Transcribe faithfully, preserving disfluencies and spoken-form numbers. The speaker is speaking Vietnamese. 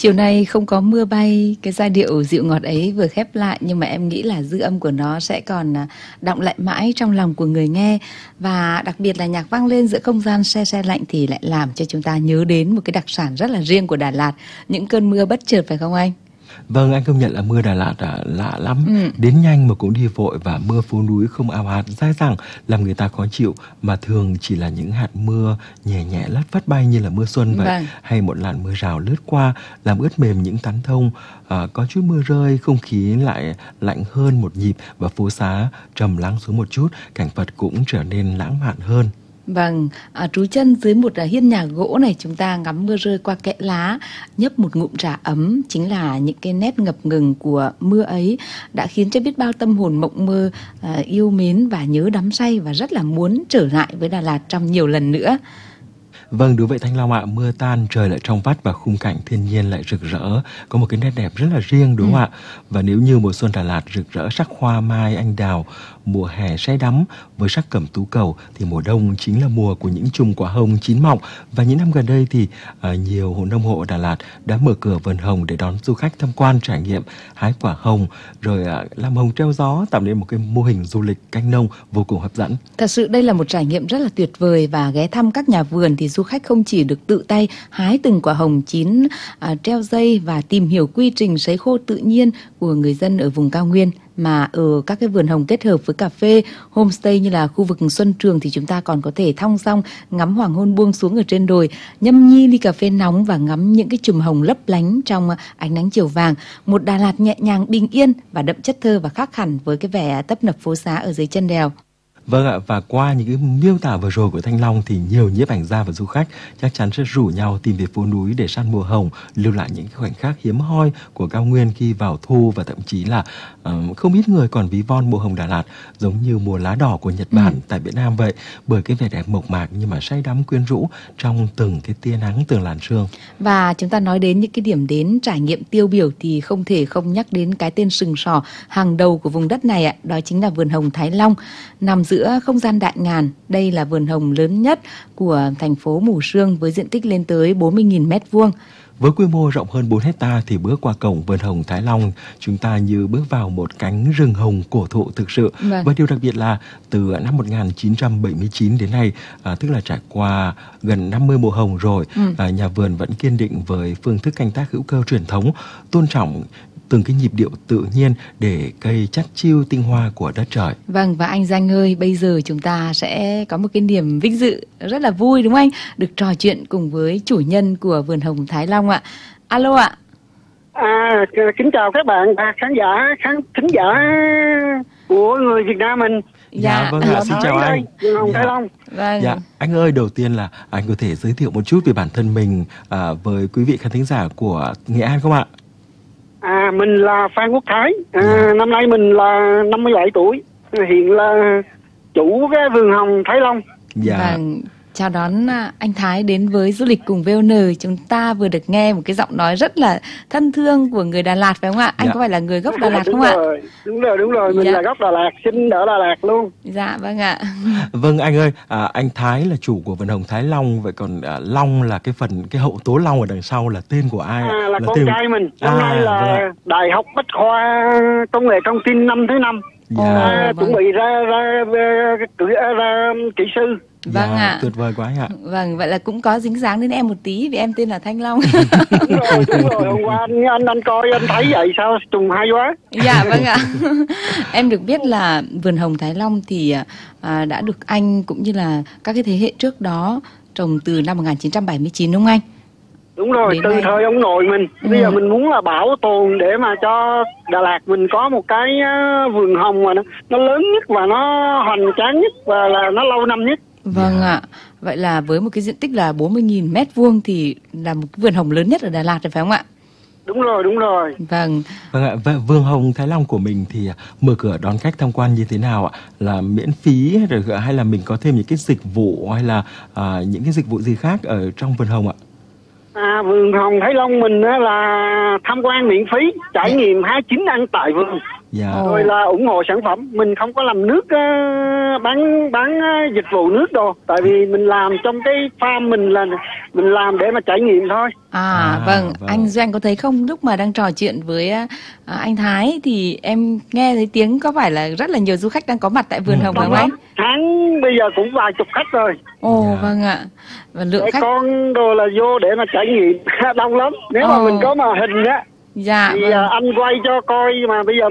Chiều nay không có mưa bay, cái giai điệu dịu ngọt ấy vừa khép lại, nhưng mà em nghĩ là dư âm của nó sẽ còn đọng lại mãi trong lòng của người nghe. Và đặc biệt là nhạc vang lên giữa không gian se se lạnh thì lại làm cho chúng ta nhớ đến một cái đặc sản rất là riêng của Đà Lạt, những cơn mưa bất chợt, phải không anh? Vâng, anh công nhận là mưa Đà Lạt à, lạ lắm, Ừ. đến nhanh mà cũng đi vội, và mưa phố núi không ào ạt dai dẳng làm người ta khó chịu, mà thường chỉ là những hạt mưa nhẹ nhẹ lất phất bay như là mưa xuân vậy, Vâng. hay một làn mưa rào lướt qua làm ướt mềm những tán thông. À, có chút mưa rơi, không khí lại lạnh hơn một nhịp và phố xá trầm lắng xuống một chút, cảnh vật cũng trở nên lãng mạn hơn. Vâng, à, trú chân dưới một à, hiên nhà gỗ này, chúng ta ngắm mưa rơi qua kẽ lá, nhấp một ngụm trà ấm, chính là những cái nét ngập ngừng của mưa ấy đã khiến cho biết bao tâm hồn mộng mơ, à, yêu mến và nhớ đắm say và rất là muốn trở lại với Đà Lạt trong nhiều lần nữa. Vâng, đúng vậy Thanh Long ạ, mưa tan trời lại trong vắt và khung cảnh thiên nhiên lại rực rỡ, có một cái nét đẹp rất là riêng, đúng không Ừ. ạ? Và nếu như mùa xuân Đà Lạt rực rỡ sắc hoa mai anh đào, mùa hè say đắm với sắc cẩm tú cầu, thì mùa đông chính là mùa của những chùm quả hồng chín mọng. Và những năm gần đây thì à, nhiều hộ nông hộ ở Đà Lạt đã mở cửa vườn hồng để đón du khách tham quan trải nghiệm hái quả hồng, rồi à, làm hồng treo gió, tạo nên một cái mô hình du lịch canh nông vô cùng hấp dẫn. Thật sự đây là một trải nghiệm rất là tuyệt vời, và ghé thăm các nhà vườn thì du khách không chỉ được tự tay hái từng quả hồng chín, à, treo dây và tìm hiểu quy trình sấy khô tự nhiên của người dân ở vùng cao nguyên, mà ở các cái vườn hồng kết hợp với cà phê, homestay như là khu vực Xuân Trường thì chúng ta còn có thể thong dong ngắm hoàng hôn buông xuống ở trên đồi, nhâm nhi ly cà phê nóng và ngắm những cái chùm hồng lấp lánh trong ánh nắng chiều vàng. Một Đà Lạt nhẹ nhàng, bình yên và đậm chất thơ và khác hẳn với cái vẻ tấp nập phố xá ở dưới chân đèo. Vâng ạ, và qua những cái miêu tả vừa rồi của Thanh Long thì nhiều nhiếp ảnh gia và du khách chắc chắn sẽ rủ nhau tìm về phố núi để săn mùa hồng, lưu lại những khoảnh khắc hiếm hoi của cao nguyên khi vào thu, và thậm chí là uh, không ít người còn ví von mùa hồng Đà Lạt giống như mùa lá đỏ của Nhật Bản ừ. tại Việt Nam vậy, bởi cái vẻ đẹp mộc mạc nhưng mà say đắm quyến rũ trong từng cái tia nắng, từng làn sương. Và chúng ta nói đến những cái điểm đến trải nghiệm tiêu biểu thì không thể không nhắc đến cái tên sừng sỏ hàng đầu của vùng đất này ạ, đó chính là vườn hồng Thái Long, nằm giữa không gian đại ngàn. Đây là vườn hồng lớn nhất của thành phố Mù Sương với diện tích lên tới bốn mươi nghìn mét vuông. Với quy mô rộng hơn bốn hecta thì bước qua cổng vườn hồng Thái Long, chúng ta như bước vào một cánh rừng hồng cổ thụ thực sự. Vâng. Và điều đặc biệt là từ năm một nghìn chín trăm bảy mươi chín đến nay, à, tức là trải qua gần năm mươi mùa hồng rồi, ừ. à, nhà vườn vẫn kiên định với phương thức canh tác hữu cơ truyền thống, tôn trọng từng cái nhịp điệu tự nhiên để cây chắt chiu tinh hoa của đất trời. Vâng, và anh Danh ơi, bây giờ chúng ta sẽ có một cái niềm vinh dự rất là vui, đúng không anh? Được trò chuyện cùng với chủ nhân của vườn hồng Thái Long ạ. Alo ạ. À, kính chào các bạn khán giả, khán thính giả của người Việt Nam mình. Dạ, dạ vâng ạ, xin chào anh. Vườn hồng dạ. Thái Long. Vâng. Dạ, anh ơi, đầu tiên là anh có thể giới thiệu một chút về bản thân mình à, với quý vị khán thính giả của Nghệ An không ạ? À, mình là Phan Quốc Thái, à, dạ. Năm nay mình là năm mươi bảy tuổi, hiện là chủ cái vườn hồng Thái Long. Dạ. Vâng, chào đón anh Thái đến với Du lịch cùng vê o en. Chúng ta vừa được nghe một cái giọng nói rất là thân thương của người Đà Lạt, phải không ạ? Anh dạ. có phải là người gốc Đà Lạt đúng không rồi, ạ? Đúng rồi, đúng rồi, mình dạ. là gốc Đà Lạt, sinh ở Đà Lạt luôn. Dạ, vâng ạ. Vâng anh ơi, à, anh Thái là chủ của vườn hồng Thái Long, vậy còn à, Long là cái phần, cái hậu tố Long ở đằng sau là tên của ai? À, là, là con tên... trai mình, năm à, nay là vâng. Đại học Bách khoa Công nghệ Thông tin năm thứ năm. Dạ. À, vâng. chuẩn bị ra ra ra, ra, ra kỹ sư. Vâng dạ, ạ. Tuyệt vời quá anh ạ. Vâng, vậy là cũng có dính dáng đến em một tí vì em tên là Thanh Long. Đúng rồi, đúng rồi. Hôm qua anh, anh anh coi anh thấy vậy sao trùng hay quá. Dạ vâng ạ. Em được biết là vườn hồng Thái Long thì à, đã được anh cũng như là các cái thế hệ trước đó trồng từ năm một nghìn chín trăm bảy mươi chín đúng không anh? Đúng rồi, đến từ đây. thời ông nội mình. Bây ừ. giờ mình muốn là bảo tồn để mà cho Đà Lạt mình có một cái vườn hồng mà nó, nó lớn nhất và nó hoành tráng nhất và là nó lâu năm nhất. Vâng yeah. ạ. Vậy là với một cái diện tích là bốn mươi nghìn mét vuông thì là một cái vườn hồng lớn nhất ở Đà Lạt rồi phải không ạ? Đúng rồi, đúng rồi. Vâng. Vâng ạ, và vườn hồng Thái Long của mình thì mở cửa đón khách tham quan như thế nào ạ? Là miễn phí rồi hay là mình có thêm những cái dịch vụ hay là à, những cái dịch vụ gì khác ở trong vườn hồng ạ? À, vườn hồng Thái Long mình là tham quan miễn phí, trải nghiệm hái chín ăn tại vườn. Dạ. Ồ. Rồi là ủng hộ sản phẩm. Mình không có làm nước uh, bán bán uh, dịch vụ nước đâu. Tại vì mình làm trong cái farm mình là mình làm để mà trải nghiệm thôi. À, À, vâng, vâng. anh Doanh có thấy không, lúc mà đang trò chuyện với à, anh Thái thì em nghe thấy tiếng có phải là rất là nhiều du khách đang có mặt tại vườn Ừ, hồng đúng phải không anh? Tháng bây giờ cũng vài chục khách rồi. Ồ, Dạ. vâng ạ. Và lượng Để khách, con đồ là vô để mà trải nghiệm đông lắm. Nếu mà Ồ. mình có màn hình á dạ thì vâng. à, anh quay cho coi, mà bây giờ